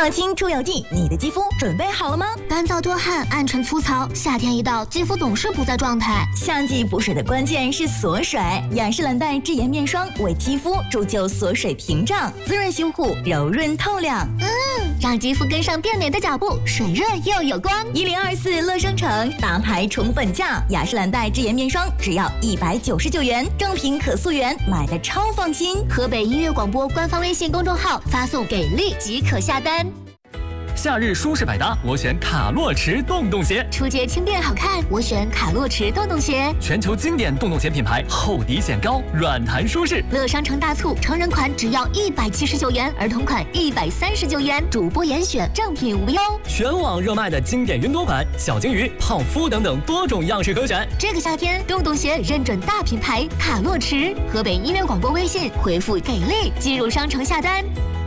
抗菌除油剂，你的肌肤准备好了吗？ 干燥多汗、暗沉粗糙，夏天一到，肌肤总是不在状态。 夏季补水的关键是锁水，雅诗兰黛智颜面霜为肌肤铸就锁水屏障，滋润修护，柔润透亮。 让肌肤跟上变美的脚步，水润又有光。 1024乐生城大牌宠粉价，雅诗兰黛智颜面霜只要199元，正品可溯源，买的超放心。 河北音乐广播官方微信公众号发送给力即可下单。 夏日舒适百搭，我选卡洛驰洞洞鞋。 出街轻便好看，我选卡洛驰洞洞鞋。 全球经典洞洞鞋品牌，厚底显高，软弹舒适。 乐商城大促，成人款只要179元，儿童款139元，主播严选，正品无忧。 全网热卖的经典云朵款、小金鱼、泡芙等等多种样式可选。 这个夏天，洞洞鞋认准大品牌卡洛驰。河北音乐广播微信回复给力，进入商城下单。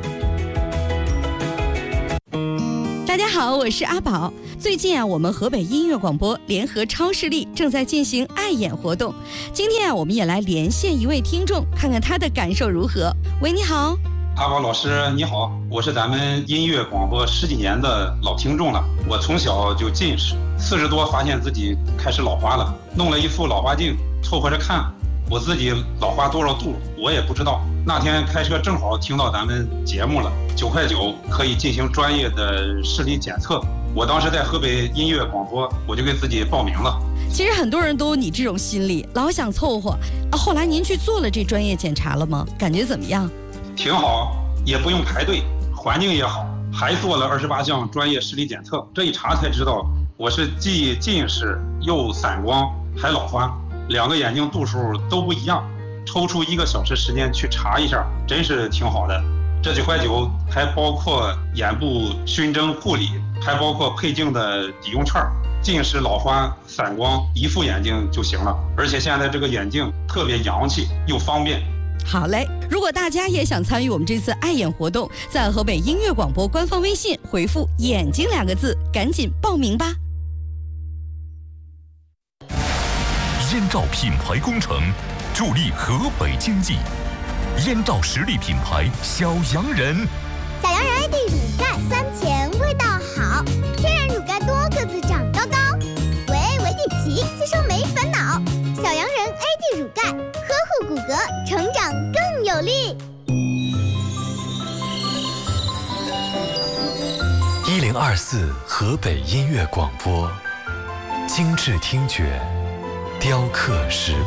大家好，我是阿宝。最近我们河北音乐广播联合超视力正在进行爱眼活动。今天我们也来连线一位听众，看看他的感受如何。喂，你好。 阿宝老师你好，我是咱们音乐广播10几年的老听众了。我从小就近视，40多发现自己开始老花了，弄了一副老花镜凑合着看。我自己老花多少度我也不知道。那天开车正好听到咱们节目了，9块9可以进行专业的视力检测。我当时在河北音乐广播，我就给自己报名了。 其实很多人都有你这种心理，老想凑合。后来您去做了这专业检查了吗？感觉怎么样？ 挺好，也不用排队，环境也好，还做了28项专业视力检测。这一查才知道，我是既近视又散光还老花，2个眼睛度数都不一样。抽出1个小时时间去查一下，真是挺好的。这9块9还包括眼部熏蒸护理，还包括配镜的抵用券。近视、老花、散光一副眼镜就行了，而且现在这个眼镜特别洋气又方便。 好嘞，如果大家也想参与我们这次爱眼活动，在河北音乐广播官方微信回复眼睛2个字，赶紧报名吧。 燕赵品牌工程助力河北经济，燕赵实力品牌小洋人。 小洋人 AD 乳钙酸甜味道好，天然乳钙多个子长高高，维 A 维 D 齐，吸收没烦恼。小洋人 AD 乳钙，呵护骨骼，成长更有力。 1024河北音乐广播，精致听觉，雕刻时